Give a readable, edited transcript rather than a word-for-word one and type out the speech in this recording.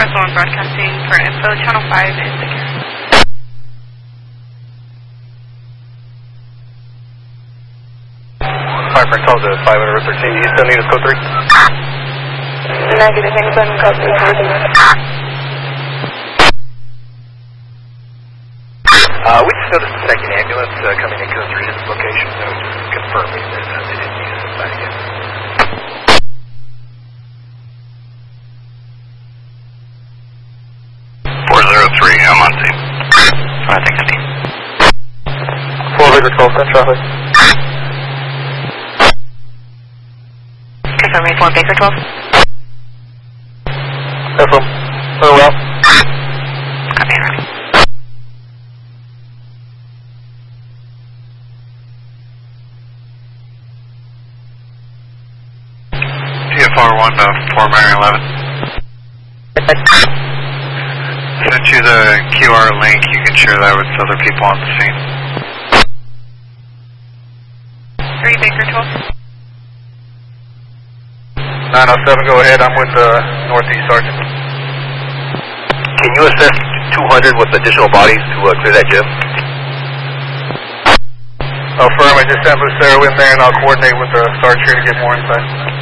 1 broadcasting for info. Channel 5 is secure. Piper calls to 513. Do you still need us code 3? Negative. Anyone code 3 for the We just noticed the second ambulance coming in code 3 to this location, so just confirming that they didn't use this side again. I'm on scene. I think it's 4 Victor 12, send traffic. Confirming 4 Baker 12. FM. Very well. Copy, ready. TFR 1 to 4 Mary 11. Sent you the QR link. You can share that with other people on the scene. 3 Baker 12. 907, go ahead. I'm with Northeast Sergeant. Can you assist 200 with additional bodies to clear that gym? Affirm. I just sent Lucero in there, and I'll coordinate with the sergeant here to get more insight.